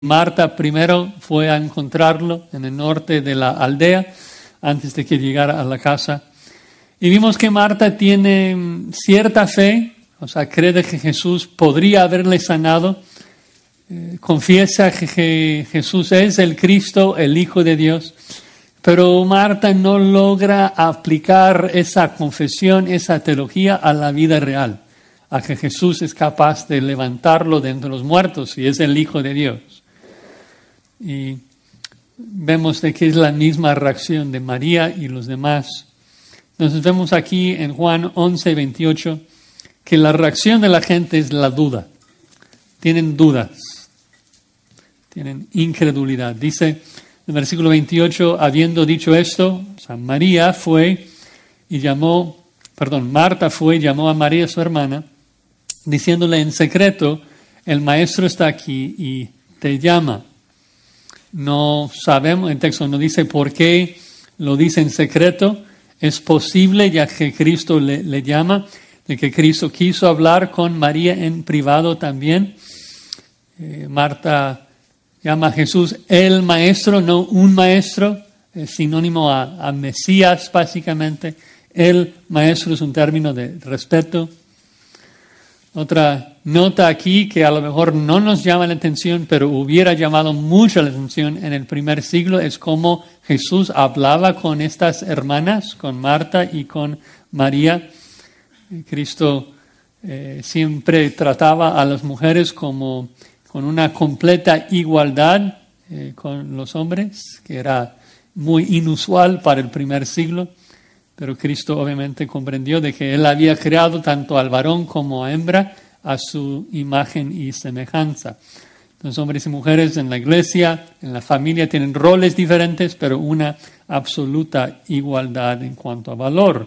Marta primero fue a encontrarlo en el norte de la aldea antes de que llegara a la casa. Y vimos que Marta tiene cierta fe, o sea, cree que Jesús podría haberle sanado. Confiesa que Jesús es el Cristo, el Hijo de Dios. Pero Marta no logra aplicar esa confesión, esa teología a la vida real, a que Jesús es capaz de levantarlo de entre los muertos y es el Hijo de Dios. Y vemos de que es la misma reacción de María y los demás. Entonces vemos aquí en Juan 11:28 que la reacción de la gente es la duda. Tienen dudas, tienen incredulidad. Dice en el versículo 28, habiendo dicho esto, o sea, Marta fue y llamó a María su hermana, diciéndole en secreto, el maestro está aquí y te llama. No sabemos, el texto no dice por qué lo dice en secreto. Es posible, ya que Cristo le llama, de que Cristo quiso hablar con María en privado también. Marta llama a Jesús el maestro, no un maestro, es sinónimo a Mesías básicamente. El maestro es un término de respeto. Otra nota aquí que a lo mejor no nos llama la atención, pero hubiera llamado mucho la atención en el primer siglo, es cómo Jesús hablaba con estas hermanas, con Marta y con María. Cristo siempre trataba a las mujeres como con una completa igualdad con los hombres, que era muy inusual para el primer siglo. Pero Cristo obviamente comprendió de que Él había creado tanto al varón como a hembra a su imagen y semejanza. Entonces, hombres y mujeres en la iglesia, en la familia, tienen roles diferentes, pero una absoluta igualdad en cuanto a valor.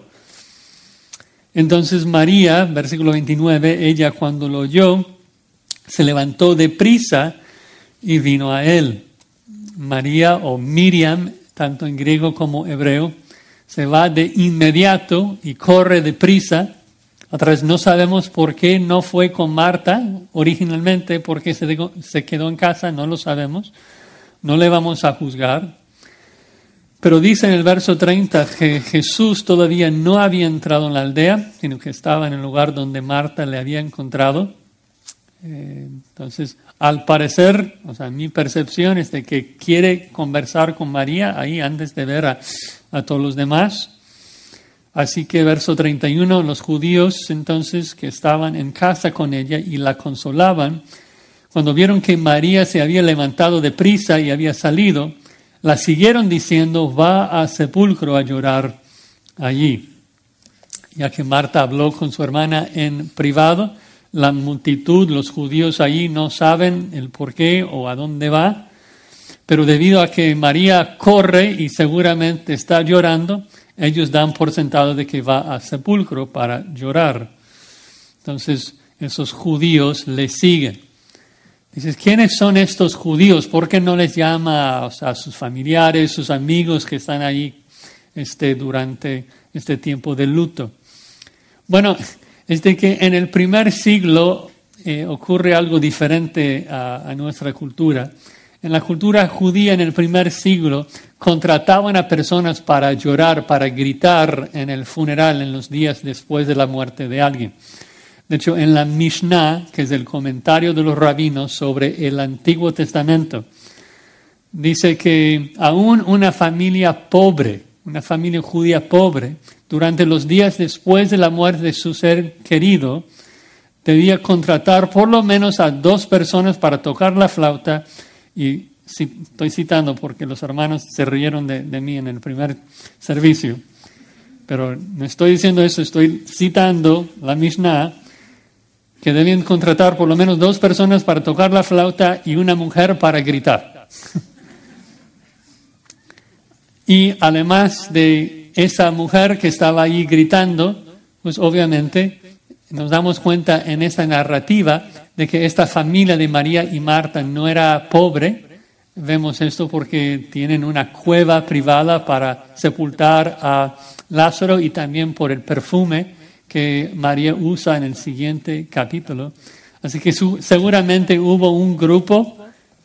Entonces María, versículo 29, ella cuando lo oyó, se levantó deprisa y vino a Él. María o Miriam, tanto en griego como hebreo, se va de inmediato y corre deprisa. Otra vez no sabemos por qué no fue con Marta originalmente, por qué se quedó en casa, no lo sabemos. No le vamos a juzgar. Pero dice en el verso 30 que Jesús todavía no había entrado en la aldea, sino que estaba en el lugar donde Marta le había encontrado. Entonces, al parecer, o sea, mi percepción es de que quiere conversar con María ahí antes de ver a todos los demás. Así que verso 31, los judíos entonces que estaban en casa con ella y la consolaban, cuando vieron que María se había levantado deprisa y había salido, la siguieron diciendo, va al sepulcro a llorar allí. Ya que Marta habló con su hermana en privado, la multitud, los judíos allí no saben el por qué o a dónde va, pero debido a que María corre y seguramente está llorando, ellos dan por sentado de que va al sepulcro para llorar. Entonces, esos judíos le siguen. Dices, ¿quiénes son estos judíos? ¿Por qué no les llama a sus familiares, sus amigos que están ahí durante este tiempo de luto? Bueno, es de que en el primer siglo ocurre algo diferente a nuestra cultura. En la cultura judía en el primer siglo contrataban a personas para llorar, para gritar en el funeral en los días después de la muerte de alguien. De hecho, en la Mishnah, que es el comentario de los rabinos sobre el Antiguo Testamento, dice que aún una familia pobre, una familia judía pobre, durante los días después de la muerte de su ser querido, debía contratar por lo menos a 2 personas para tocar la flauta. Y estoy citando porque los hermanos se rieron de mí en el primer servicio. Pero no estoy diciendo eso, estoy citando la Mishnah, que debían contratar por lo menos 2 personas para tocar la flauta y una mujer para gritar. Y además de esa mujer que estaba ahí gritando, pues obviamente nos damos cuenta en esa narrativa de que esta familia de María y Marta no era pobre. Vemos esto porque tienen una cueva privada para sepultar a Lázaro y también por el perfume que María usa en el siguiente capítulo. Así que seguramente hubo un grupo